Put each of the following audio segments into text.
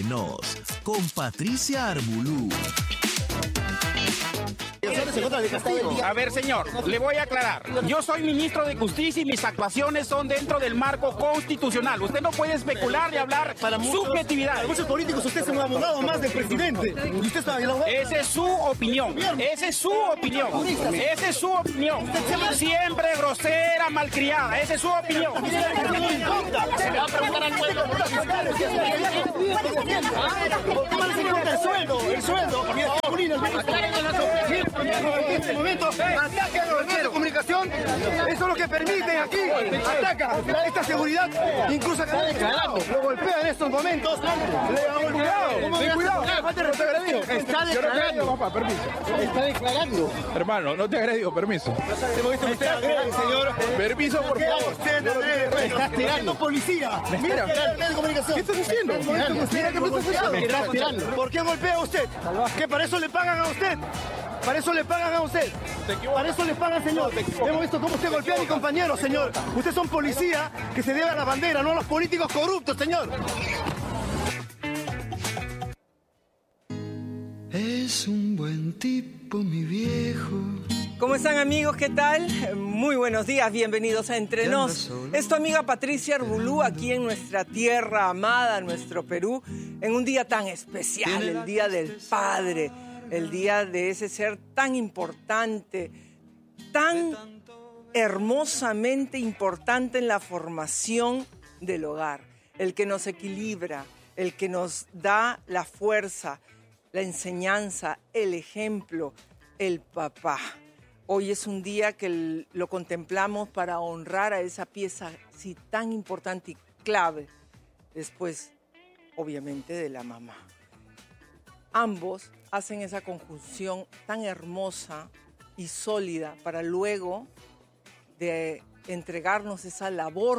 Nos, con Patricia Armbulú. A ver, señor, le voy a aclarar. Yo soy ministro de Justicia y mis actuaciones son dentro del marco constitucional. Usted no puede especular y hablar subjetividad. Para muchos políticos usted es un abogado más del presidente. ¿Y usted está abogado? Esa es su opinión. Esa es su opinión. Esa es su opinión. Siempre grosera, malcriada. Esa es su opinión. Se le va a preguntar al pueblo. ¿Por qué no se importa el sueldo? El sueldo. En este momento, ataca a los medios de comunicación. Eso es lo que permiten aquí. Ataca esta seguridad. Incluso lo golpea en estos momentos. Le han golpeado. Cuidado. Está declarando. Está declarando. Hermano, no te agredió, permiso. Hemos visto que usted agrede, señor. Permiso, por favor. Usted agrede. Está tirando policía. Mira, ¿qué estás haciendo? ¿Por qué golpea a usted? ¿Que para eso le pagan a usted? Para eso le pagan a usted. Para eso le pagan, señor. Hemos visto cómo usted golpea a mi compañero, señor. Usted es un policía que se debe a la bandera, no a los políticos corruptos, señor. Es un buen tipo, mi viejo. ¿Cómo están, amigos? ¿Qué tal? Muy buenos días, bienvenidos a Entre Nos. Es tu amiga Patricia Armbulú aquí en nuestra tierra amada, nuestro Perú, en un día tan especial, el Día del Padre, el día de ese ser tan importante, tan hermosamente importante en la formación del hogar, el que nos equilibra, el que nos da la fuerza, la enseñanza, el ejemplo, el papá. Hoy es un día que lo contemplamos para honrar a esa pieza así tan importante y clave, después, obviamente, de la mamá. Ambos hacen esa conjunción tan hermosa y sólida para luego de entregarnos esa labor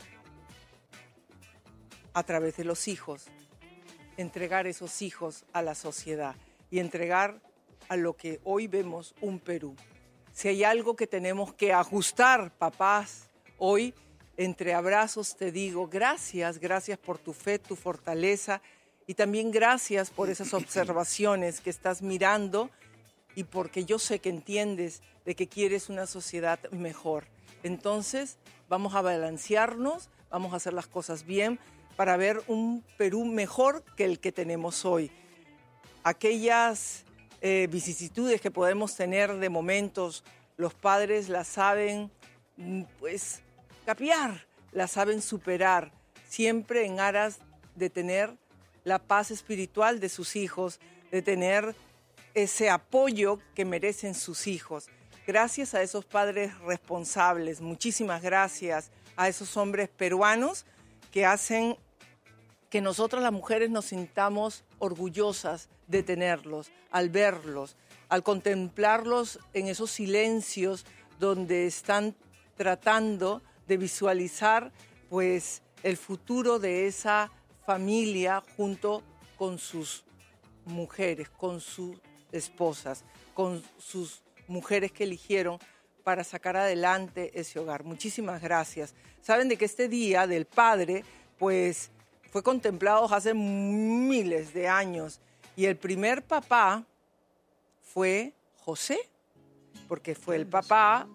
a través de los hijos, entregar esos hijos a la sociedad y entregar a lo que hoy vemos un Perú. Si hay algo que tenemos que ajustar, papás, hoy entre abrazos te digo gracias por tu fe, tu fortaleza y también gracias por esas observaciones que estás mirando y porque yo sé que entiendes de que quieres una sociedad mejor. Entonces vamos a balancearnos, vamos a hacer las cosas bien para ver un Perú mejor que el que tenemos hoy. Aquellas vicisitudes que podemos tener de momentos, los padres las saben pues capear, las saben superar, siempre en aras de tener la paz espiritual de sus hijos, de tener ese apoyo que merecen sus hijos. Gracias a esos padres responsables, muchísimas gracias a esos hombres peruanos que hacen que nosotras las mujeres nos sintamos orgullosas de tenerlos, al verlos, al contemplarlos en esos silencios donde están tratando de visualizar pues el futuro de esa familia junto con sus mujeres, con sus esposas, con sus mujeres que eligieron para sacar adelante ese hogar. Muchísimas gracias. Saben de que este Día del Padre pues fue contemplado hace miles de años y el primer papá fue José, porque fue el papá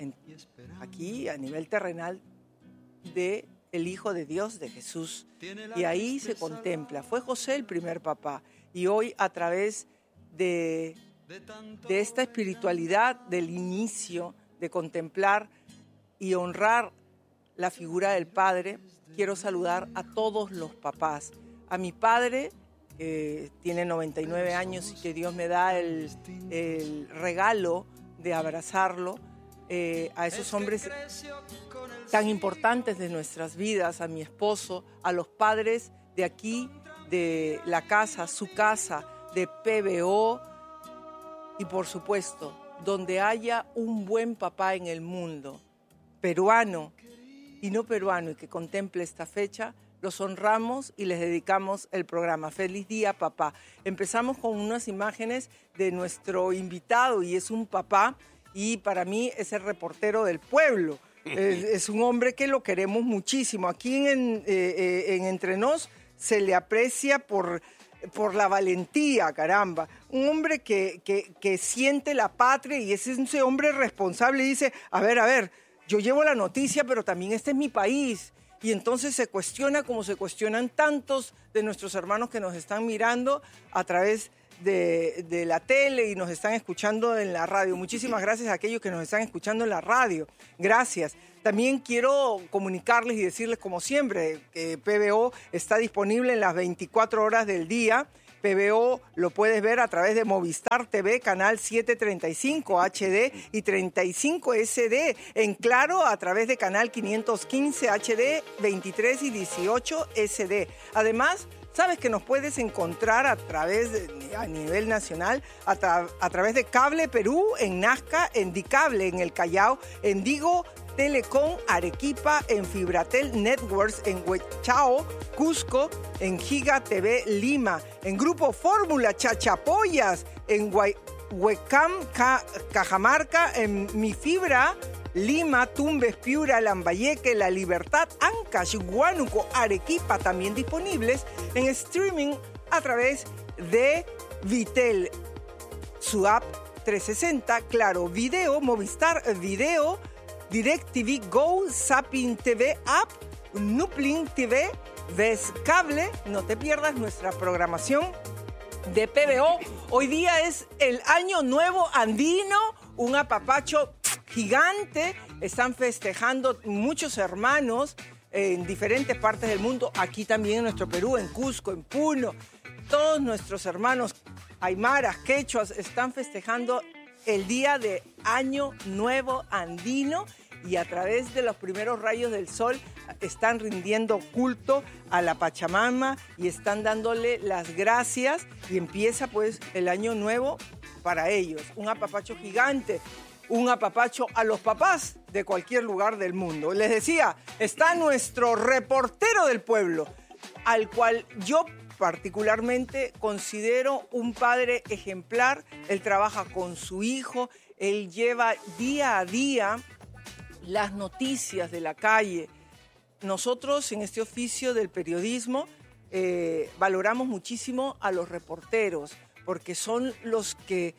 aquí a nivel terrenal del Hijo de Dios, de Jesús. Y ahí se contempla, fue José el primer papá. Y hoy a través de esta espiritualidad del inicio, de contemplar y honrar la figura del padre, quiero saludar a todos los papás. A mi padre, tiene 99 años y que Dios me da el regalo de abrazarlo, a esos hombres tan importantes de nuestras vidas, a mi esposo, a los padres de aquí, de la casa, su casa, de PBO y por supuesto, donde haya un buen papá en el mundo, peruano y no peruano, y que contemple esta fecha, los honramos y les dedicamos el programa. Feliz día, papá. Empezamos con unas imágenes de nuestro invitado y es un papá y para mí es el reportero del pueblo. Es un hombre que lo queremos muchísimo. Aquí en Entre Nos se le aprecia por la valentía, caramba. Un hombre que siente la patria y es ese hombre responsable y dice, a ver, yo llevo la noticia, pero también este es mi país. Y entonces se cuestiona como se cuestionan tantos de nuestros hermanos que nos están mirando a través de la tele y nos están escuchando en la radio. Muchísimas gracias a aquellos que nos están escuchando en la radio. Gracias. También quiero comunicarles y decirles, como siempre, que PBO está disponible en las 24 horas del día. PBO lo puedes ver a través de Movistar TV, canal 735 HD y 35 SD. En Claro, a través de canal 515 HD, 23 y 18 SD. Además, sabes que nos puedes encontrar a nivel nacional, a través de Cable Perú, en Nazca, en Dicable, en el Callao, en Digo, Telecom, Arequipa, en Fibratel Networks, en Huechao, Cusco, en Giga TV Lima, en Grupo Fórmula Chachapoyas, en Huecam Cajamarca, en Mi Fibra Lima, Tumbes, Piura, Lambayeque, La Libertad, Ancash, Huánuco, Arequipa, también disponibles en streaming a través de Vitel, su app 360, Claro Video, Movistar Video, DirecTV Go, Zapping TV App, Nuplin TV, Ves Cable. No te pierdas nuestra programación de PBO. Hoy día es el Año Nuevo Andino, un apapacho gigante. Están festejando muchos hermanos en diferentes partes del mundo, aquí también en nuestro Perú, en Cusco, en Puno. Todos nuestros hermanos aymaras, quechuas, están festejando el día de Año Nuevo Andino y a través de los primeros rayos del sol están rindiendo culto a la Pachamama y están dándole las gracias y empieza pues el Año Nuevo para ellos. Un apapacho gigante, un apapacho a los papás de cualquier lugar del mundo. Les decía, está nuestro reportero del pueblo, al cual yo particularmente considero un padre ejemplar. Él trabaja con su hijo, él lleva día a día las noticias de la calle. Nosotros en este oficio del periodismo valoramos muchísimo a los reporteros porque son los que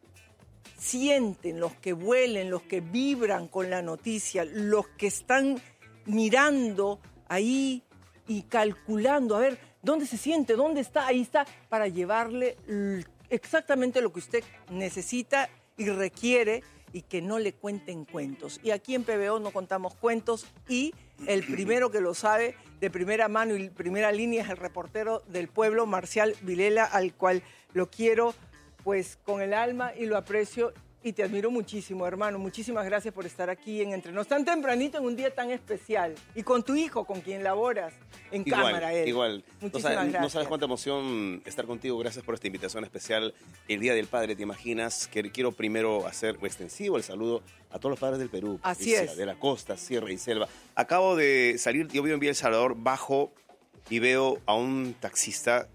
sienten, los que huelen, los que vibran con la noticia, los que están mirando ahí y calculando, a ver, ¿dónde se siente? ¿Dónde está? Ahí está, para llevarle exactamente lo que usted necesita y requiere y que no le cuenten cuentos. Y aquí en PBO no contamos cuentos y el primero que lo sabe de primera mano y primera línea es el reportero del pueblo, Marcial Vilela, al cual lo quiero pues con el alma y lo aprecio y te admiro muchísimo, hermano. Muchísimas gracias por estar aquí en Entre Nos tan tempranito en un día tan especial y con tu hijo, con quien laboras en cámara. Igual. Muchísimas gracias. No sabes cuánta emoción estar contigo. Gracias por esta invitación especial. El Día del Padre, ¿te imaginas? Que quiero primero hacer extensivo el saludo a todos los padres del Perú. Así es. De la costa, sierra y selva. Acabo de salir, yo vivo en Villa El Salvador, bajo y veo a un taxista,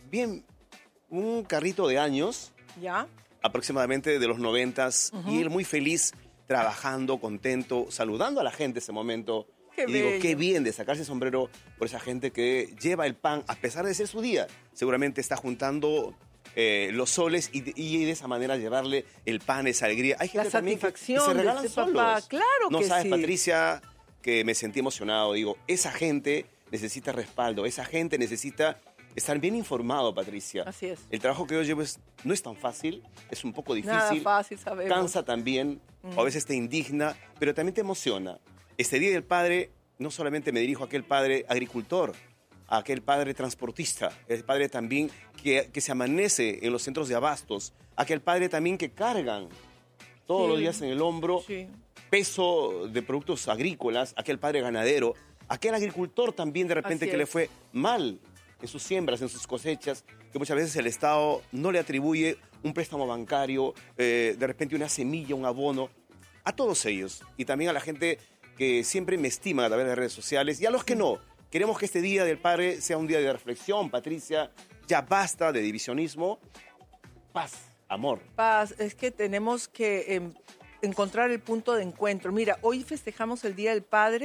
un carrito de años. ¿Ya? Aproximadamente de los 90s, y él muy feliz, trabajando, contento, saludando a la gente ese momento. Qué digo, bello. qué bien de sacarse el sombrero por esa gente que lleva el pan, a pesar de ser su día. Seguramente está juntando los soles y de esa manera llevarle el pan, esa alegría. Hay gente La también que satisfacción se de regalan este solos. papá. Claro no que sabes, sí. Patricia, que me sentí emocionado. Digo, esa gente necesita respaldo, esa gente necesita estar bien informado, Patricia. Así es. El trabajo que yo llevo no es tan fácil, es un poco difícil. Nada fácil, sabemos. Cansa también, o a veces te indigna, pero también te emociona. Este Día del Padre, no solamente me dirijo a aquel padre agricultor, a aquel padre transportista, el padre también que se amanece en los centros de abastos, aquel padre también que cargan todos los días en el hombro peso de productos agrícolas, aquel padre ganadero, aquel agricultor también de repente que le fue mal en sus siembras, en sus cosechas, que muchas veces el Estado no le atribuye un préstamo bancario, de repente una semilla, un abono, a todos ellos. Y también a la gente que siempre me estima a través de las redes sociales, y a los que no. Queremos que este Día del Padre sea un día de reflexión, Patricia. Ya basta de divisionismo. Paz, amor. Paz, es que tenemos que encontrar el punto de encuentro. Mira, hoy festejamos el Día del Padre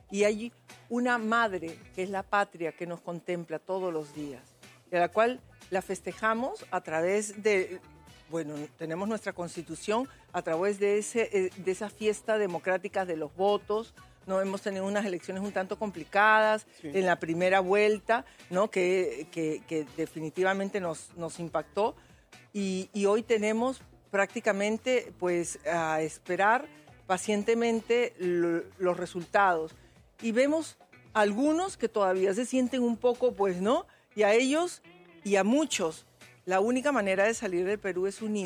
Y hay una madre, que es la patria, que nos contempla todos los días, y a la cual la festejamos a través de, bueno, tenemos nuestra Constitución, a través de esa fiesta democrática de los votos. No hemos tenido unas elecciones un tanto complicadas en la primera vuelta, ¿no? que definitivamente nos impactó. Y hoy tenemos prácticamente pues a esperar pacientemente los resultados. Y vemos algunos que todavía se sienten un poco, pues, ¿no? Y a ellos y a muchos, la única manera de salir del Perú es unir.